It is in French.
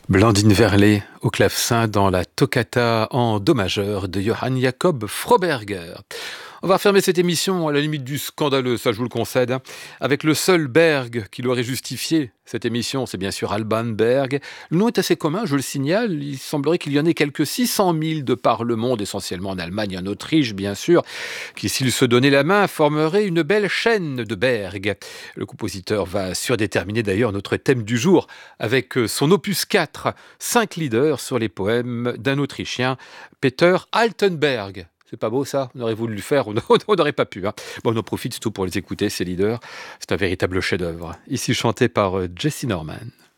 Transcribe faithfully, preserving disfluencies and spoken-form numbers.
Blandine Verlet au clavecin dans la toccata en do majeur de Johann Jakob Froberger. On va refermer cette émission à la limite du scandaleux, ça je vous le concède, hein, avec le seul Berg qui l'aurait justifié. Cette émission, c'est bien sûr Alban Berg. Le nom est assez commun, je le signale. Il semblerait qu'il y en ait quelques six cent mille de par le monde, essentiellement en Allemagne et en Autriche, bien sûr, qui, s'ils se donnaient la main, formeraient une belle chaîne de Berg. Le compositeur va surdéterminer d'ailleurs notre thème du jour avec son opus quatre, cinq leaders sur les poèmes d'un Autrichien, Peter Altenberg. C'est pas beau ça? On aurait voulu le faire, on n'aurait pas pu. Hein. Bon, on en profite surtout pour les écouter, ces leaders. C'est un véritable chef-d'œuvre. Ici chanté par Jesse Norman.